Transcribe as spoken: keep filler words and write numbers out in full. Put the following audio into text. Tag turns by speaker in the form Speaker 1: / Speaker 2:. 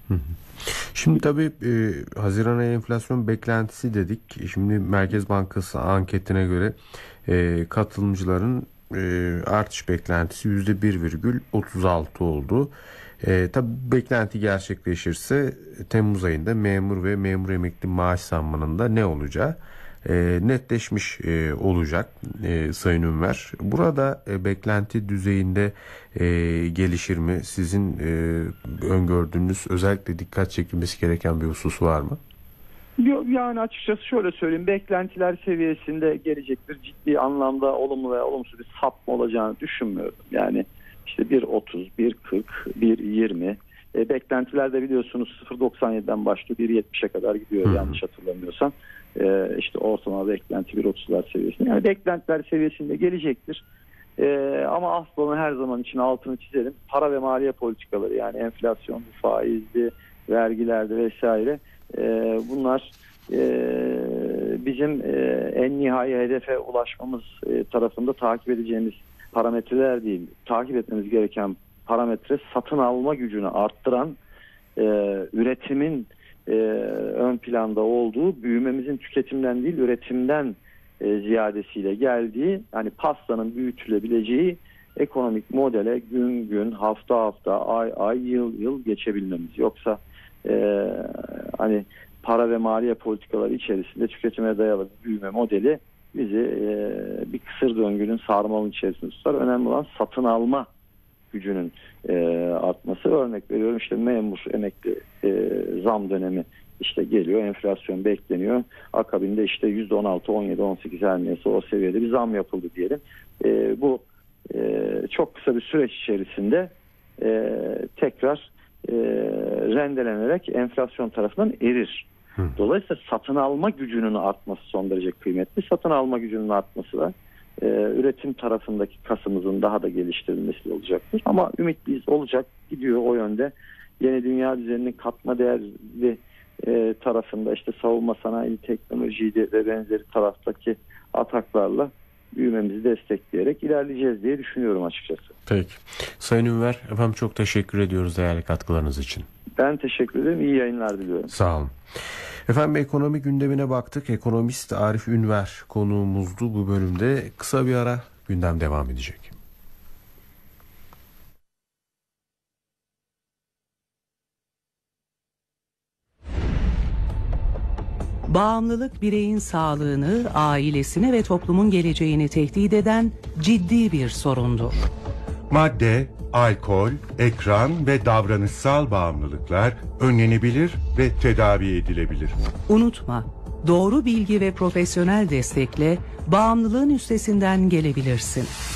Speaker 1: Hı hı. Şimdi tabii e, Haziran ayı enflasyon beklentisi dedik. Şimdi Merkez Bankası anketine göre e, katılımcıların e, artış beklentisi yüzde bir virgül otuz altı oldu. E, tabii beklenti gerçekleşirse Temmuz ayında memur ve memur emekli maaş zammının da ne olacağı e, netleşmiş e, olacak e, Sayın Ünver. Burada e, beklenti düzeyinde e, gelişir mi? Sizin e, öngördüğünüz, özellikle dikkat çekilmesi gereken bir husus var mı?
Speaker 2: Yok, yani açıkçası şöyle söyleyeyim, beklentiler seviyesinde gelecektir. Ciddi anlamda olumlu veya olumsuz bir sapma olacağını düşünmüyorum. Yani işte bir otuz, bir kırk, bir yirmi e, beklentilerde biliyorsunuz sıfır virgül doksan yediden başlıyor, bir yetmişe kadar gidiyor hmm. yanlış hatırlamıyorsam. E, işte ortalama beklenti bir virgül otuzlar seviyesinde. Yani beklentiler seviyesinde gelecektir. E, ama aslında her zaman için altını çizelim. Para ve maliye politikaları, yani enflasyon, faizli, vergilerde vesaire, e, bunlar e, bizim e, en nihai hedefe ulaşmamız e, tarafında takip edeceğimiz parametreler değil. Takip etmemiz gereken parametre satın alma gücünü arttıran, e, üretimin e, ön planda olduğu, büyümemizin tüketimden değil üretimden e, ziyadesiyle geldiği, yani pastanın büyütülebileceği ekonomik modele gün gün, hafta hafta, ay ay, yıl yıl geçebilmemiz. Yoksa e, hani para ve maliye politikaları içerisinde tüketime dayalı büyüme modeli bizi e, bir kısır döngünün, sarmalın içerisinde tutar. Önemli olan satın alma gücünün e, artması. Örnek veriyorum, işte memur emekli e, zam dönemi işte geliyor, enflasyon bekleniyor. Akabinde işte yüzde on altı, on yedi, on sekiz her neyse o seviyede bir zam yapıldı diyelim. E, bu e, çok kısa bir süreç içerisinde e, tekrar e, rendelenerek enflasyon tarafından erir. Hı. Dolayısıyla satın alma gücünün artması son derece kıymetli. Satın alma gücünün artması da e, üretim tarafındaki kasımızın daha da geliştirilmesi olacaktır. Ama ümitliyiz, olacak, gidiyor o yönde. Yeni dünya düzeninin katma değerli e, tarafında işte savunma sanayi, teknolojiydi ve benzeri taraftaki ataklarla büyümemizi destekleyerek ilerleyeceğiz diye düşünüyorum açıkçası.
Speaker 1: Peki. Sayın Ünver, efendim çok teşekkür ediyoruz değerli katkılarınız için.
Speaker 2: Ben teşekkür ederim. İyi yayınlar diliyorum.
Speaker 1: Sağ olun. Efendim ekonomi gündemine baktık. Ekonomist Arif Ünver konuğumuzdu bu bölümde. Kısa bir ara, gündem devam edecek.
Speaker 3: Bağımlılık bireyin sağlığını, ailesini ve toplumun geleceğini tehdit eden ciddi bir sorundur.
Speaker 4: Madde, alkol, ekran ve davranışsal bağımlılıklar önlenebilir ve tedavi edilebilir.
Speaker 3: Unutma, doğru bilgi ve profesyonel destekle bağımlılığın üstesinden gelebilirsin.